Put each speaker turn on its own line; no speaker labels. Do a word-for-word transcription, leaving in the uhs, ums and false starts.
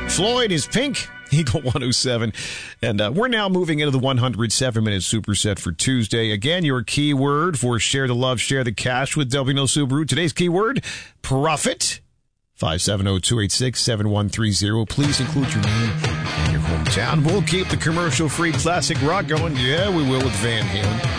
Floyd is Pink, Eagle one oh seven. And uh, we're now moving into the one hundred seven minute superset for Tuesday. Again, your keyword for Share the Love, Share the Cash with W N L Subaru. Today's keyword, profit. five seven zero, two eight six, seven one three zero. Please include your name and your hometown. We'll keep the commercial-free classic rock going. Yeah, we will with Van Halen.